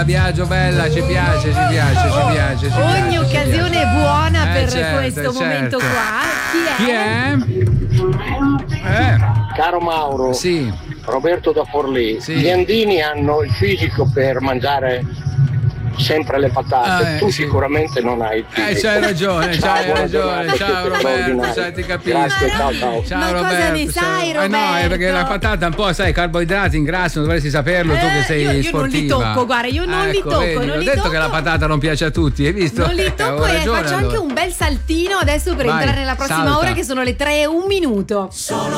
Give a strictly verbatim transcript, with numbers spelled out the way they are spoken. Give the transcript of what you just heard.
Biagio bella, ci piace, ci piace, ci piace. Ci Ogni piace, occasione ci piace. è buona Eh, per certo, questo certo. momento qua. Chi è? Chi è? Eh. Caro Mauro, Sì. Roberto da Forlì, Sì. gli andini hanno il fisico per mangiare sempre le patate, Ah, eh, tu sì. sicuramente non hai il Eh, fisico. c'hai ragione, Ciao, c'hai buona ragione. giornata, Ciao siete Roberto, straordinari. sai, ti capisco. Grazie, ciao ciao. Ciao Ma cosa Roberto. ne sai, ciao. Eh no, è perché la Roberto? patata un po', sai, carboidrati ingrassano, dovresti saperlo tu che Eh, sei io- io non li sportiva. tocco, guarda, io non li Ecco, tocco, vedi, non ho li detto tocco. che la patata non piace a tutti, hai visto? Non li Eh, tocco avevo e ragione, faccio allora. anche un bel saltino adesso per Vai, entrare nella prossima salta. ora che sono le tre e un minuto.